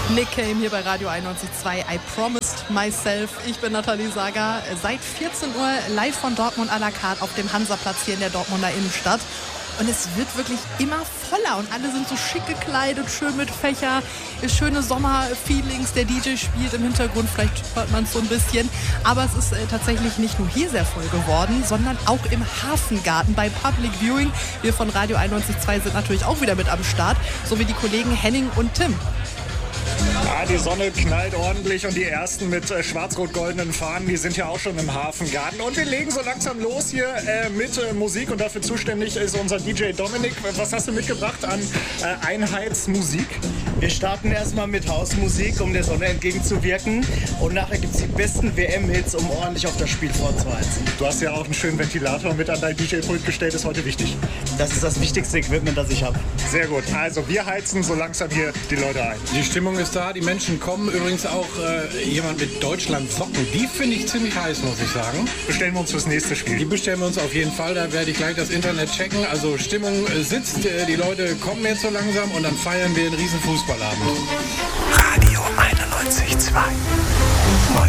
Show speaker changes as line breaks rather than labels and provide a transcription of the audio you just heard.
Nick Came hier bei Radio 91.2. I promised myself. Ich bin Nathalie Sager. Seit 14 Uhr live von Dortmund à la carte auf dem Hansaplatz hier in der Dortmunder Innenstadt. Und es wird wirklich immer voller und alle sind so schick gekleidet, schön mit Fächer, schöne Sommerfeelings. Der DJ spielt im Hintergrund, vielleicht hört man es so ein bisschen. Aber es ist tatsächlich nicht nur hier sehr voll geworden, sondern auch im Hafengarten bei Public Viewing. Wir von Radio 91.2 sind natürlich auch wieder mit am Start, sowie die Kollegen Henning und Tim.
Ja, die Sonne knallt ordentlich und die ersten mit schwarz-rot-goldenen Fahnen, die sind ja auch schon im Hafengarten. Und wir legen so langsam los hier mit Musik und dafür zuständig ist unser DJ Dominik. Was hast du mitgebracht an Einheitsmusik?
Wir starten erstmal mit Hausmusik, um der Sonne entgegenzuwirken. Und nachher gibt es die besten WM-Hits, um ordentlich auf das Spiel vorzuheizen.
Du hast ja auch einen schönen Ventilator mit an dein DJ-Pult gestellt, ist heute wichtig.
Das ist das wichtigste Equipment, das ich habe.
Sehr gut, also wir heizen so langsam hier die Leute ein.
Die Stimmung ist da, die Menschen kommen. Übrigens auch jemand mit Deutschland-Socken. Die finde ich ziemlich heiß, muss ich sagen.
Bestellen wir uns fürs nächste Spiel.
Die bestellen wir uns auf jeden Fall. Da werde ich gleich das Internet checken. Also Stimmung sitzt, die Leute kommen jetzt so langsam und dann feiern wir einen riesen Fußballabend.
Radio 91.2.